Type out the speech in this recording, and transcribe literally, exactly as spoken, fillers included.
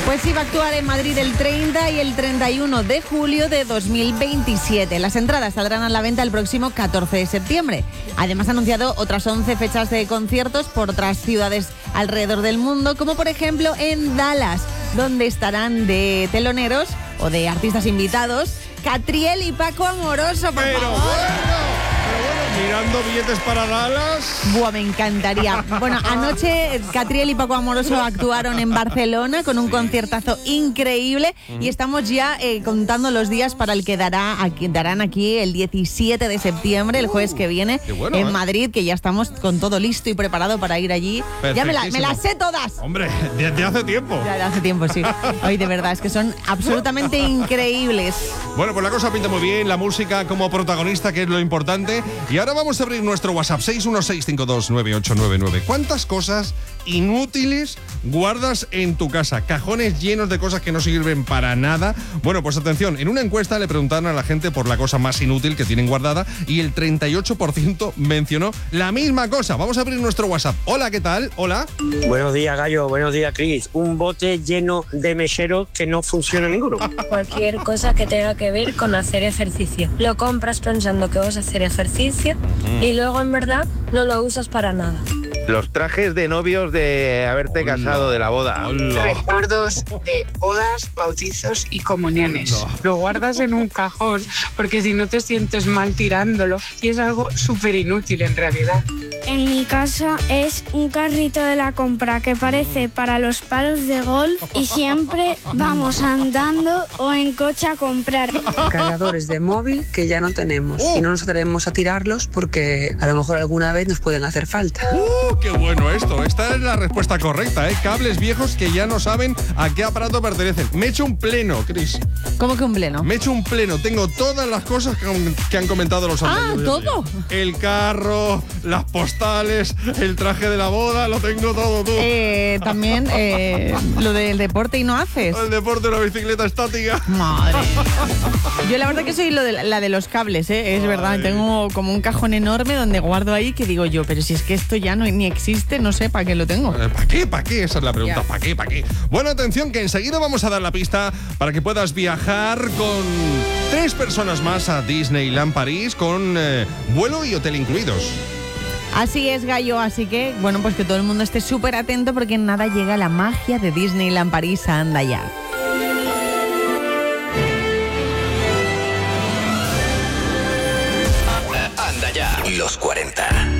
Pues sí, va a actuar en Madrid el treinta y el treinta y uno de julio de dos mil veintisiete. Las entradas saldrán a la venta el próximo catorce de septiembre. Además ha anunciado otras once fechas de conciertos por otras ciudades alrededor del mundo, como por ejemplo en Dallas, donde estarán de teloneros o de artistas invitados Catriel y Paco Amoroso, por Pero favor. bueno, pero bueno, mirando billetes para Dallas. Buah, me encantaría. Bueno, anoche Catriel y Paco Amoroso actuaron en Barcelona con un conciertazo increíble y estamos ya eh, contando los días para el que dará aquí, darán aquí el diecisiete de septiembre, el jueves que viene, qué bueno, en ¿eh? Madrid, que ya estamos con todo listo y preparado para ir allí. Ya me, la- me las sé todas. Hombre, desde hace tiempo. Ya de hace tiempo, sí. Hoy de verdad, es que son absolutamente increíbles. Bueno, pues la cosa pinta muy bien, la música como protagonista, que es lo importante. Y ahora vamos a abrir nuestro WhatsApp, seis uno seis cinco dos nueve ocho nueve nueve. ¿Cuántas cosas inútiles guardas en tu casa? Cajones llenos de cosas que no sirven para nada. Bueno, pues atención, en una encuesta le preguntaron a la gente por la cosa más inútil que tienen guardada y el treinta y ocho por ciento mencionó la misma cosa. Vamos a abrir nuestro WhatsApp. Hola, ¿qué tal? Hola. Buenos días, Gallo. Buenos días, Cris. Un bote lleno de mecheros que no funciona ninguno. Cualquier cosa que tenga que ver con hacer ejercicio. Lo compras pensando que vas a hacer ejercicio y luego en verdad no lo usas para nada. Los trajes de novios de haberte Hola. casado de la boda. Hola. Recuerdos de bodas, bautizos y comuniones. No. Lo guardas en un cajón porque si no te sientes mal tirándolo y es algo súper inútil en realidad. En mi casa es un carrito de la compra que parece para los palos de golf y siempre vamos andando o en coche a comprar. Cargadores de móvil que ya no tenemos y no nos atrevemos a tirarlos porque a lo mejor alguna vez nos pueden hacer falta. ¡Uh, qué bueno esto! Esta es la respuesta correcta, ¿eh? Cables viejos que ya no saben a qué aparato pertenecen. Me he hecho un pleno, Cris. ¿Cómo que un pleno? Me he hecho un pleno. Tengo todas las cosas que, que han comentado los Ah, amigos. ¿todo? El carro, las postales, el traje de la boda, lo tengo todo, tú. Eh, también eh, lo del deporte y no haces. El deporte, la bicicleta estática. Madre. Yo la verdad que soy lo de la, la de los cables, ¿eh? Es verdad. Ay. Tengo como un cajón enorme donde guardo ahí que digo yo, pero si es que esto ya no ni existe, no sé para qué lo tengo. ¿Para qué? ¿Para qué? Esa es la pregunta. Ya. ¿Para qué? ¿Para qué? Bueno, atención, que enseguida vamos a dar la pista para que puedas viajar con tres personas más a Disneyland París con eh, vuelo y hotel incluidos. Así es, Gallo, así que, bueno, pues que todo el mundo esté súper atento porque en nada llega la magia de Disneyland París a Anda Ya. Anda Ya. Los cuarenta.